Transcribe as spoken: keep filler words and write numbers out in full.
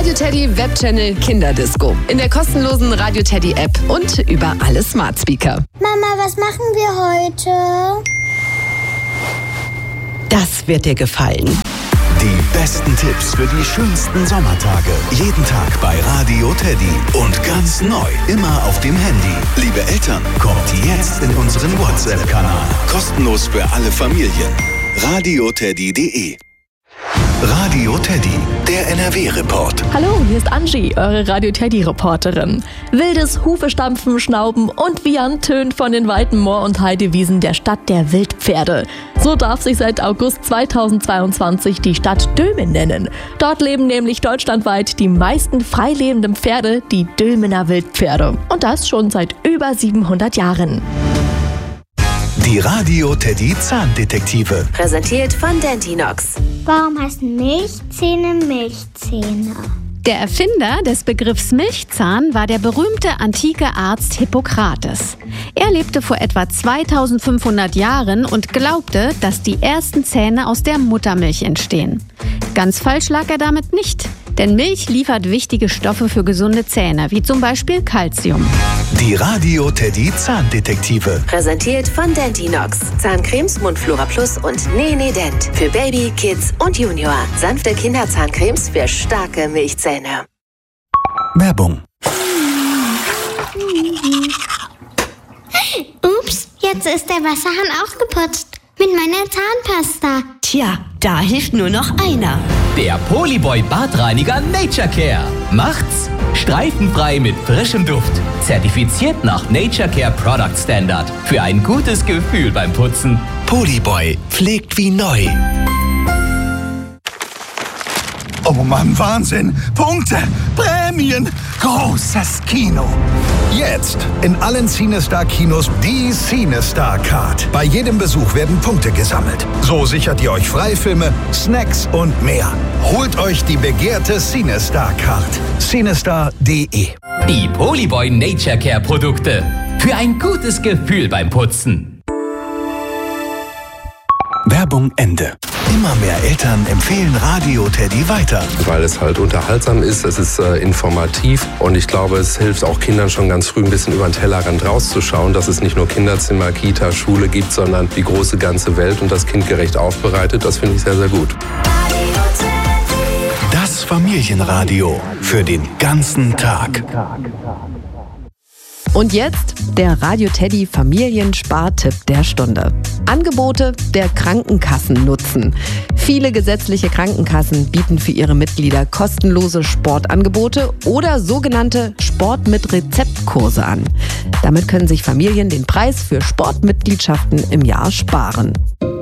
Radio Teddy Webchannel Kinderdisco. In der kostenlosen Radio Teddy App und über alle Smart Speaker. Mama, was machen wir heute? Das wird dir gefallen. Die besten Tipps für die schönsten Sommertage. Jeden Tag bei Radio Teddy. Und ganz neu, immer auf dem Handy. Liebe Eltern, kommt jetzt in unseren WhatsApp-Kanal. Kostenlos für alle Familien. radio teddy punkt de Radio Teddy, der N R W-Report. Hallo, hier ist Angie, eure Radio Teddy-Reporterin. Wildes Hufestampfen, Schnauben und Wiehern tönt von den weiten Moor- und Heidewiesen der Stadt der Wildpferde. So darf sich seit August zweitausendzweiundzwanzig die Stadt Dülmen nennen. Dort leben nämlich deutschlandweit die meisten freilebenden Pferde, die Dülmener Wildpferde. Und das schon seit über siebenhundert Jahren. Die Radio Teddy Zahndetektive. Präsentiert von Dentinox. Warum heißen Milchzähne Milchzähne? Der Erfinder des Begriffs Milchzahn war der berühmte antike Arzt Hippokrates. Er lebte vor etwa zweitausendfünfhundert Jahren und glaubte, dass die ersten Zähne aus der Muttermilch entstehen. Ganz falsch lag er damit nicht, denn Milch liefert wichtige Stoffe für gesunde Zähne, wie zum Beispiel Calcium. Die Radio Teddy Zahndetektive. Präsentiert von Dentinox. Zahncremes, Mundflora Plus und Nene Dent. Für Baby, Kids und Junior. Sanfte Kinderzahncremes für starke Milchzähne. Werbung. Ups, jetzt ist der Wasserhahn ausgeputzt. Mit meiner Zahnpasta. Tja, da hilft nur noch einer. Der Polyboy Badreiniger Nature Care. Macht's streifenfrei mit frischem Duft. Zertifiziert nach Nature Care Product Standard. Für ein gutes Gefühl beim Putzen. Polyboy pflegt wie neu. Oh Mann, Wahnsinn! Punkte, Prämien, großes Kino. Jetzt in allen CineStar-Kinos die CineStar Card. Bei jedem Besuch werden Punkte gesammelt. So sichert ihr euch Freifilme, Snacks und mehr. Holt euch die begehrte CineStar Card. CineStar punkt de. Die Polyboy Nature Care Produkte. Für ein gutes Gefühl beim Putzen. Werbung Ende. Immer mehr Eltern empfehlen Radio Teddy weiter. Weil es halt unterhaltsam ist, es ist äh, informativ und ich glaube, es hilft auch Kindern schon ganz früh ein bisschen über den Tellerrand rauszuschauen, dass es nicht nur Kinderzimmer, Kita, Schule gibt, sondern die große ganze Welt und das kindgerecht aufbereitet. Das finde ich sehr, sehr gut. Das Familienradio für den ganzen Tag. Und jetzt der Radio Teddy Familienspartipp der Stunde. Angebote der Krankenkassen nutzen. Viele gesetzliche Krankenkassen bieten für ihre Mitglieder kostenlose Sportangebote oder sogenannte Sport mit Rezeptkurse an. Damit können sich Familien den Preis für Sportmitgliedschaften im Jahr sparen.